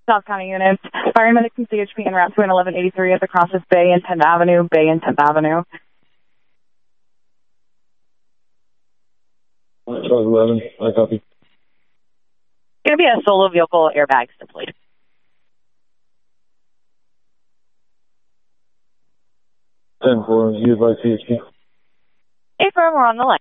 South County units. Fire and medics and CHP en route to an 1183 at the Crosses Bay and 10th Avenue, Bay and 10th Avenue. 11, I copy. Going to be a solo vehicle, airbags deployed. 10-4, used by CHP. Affirm, we're on the line.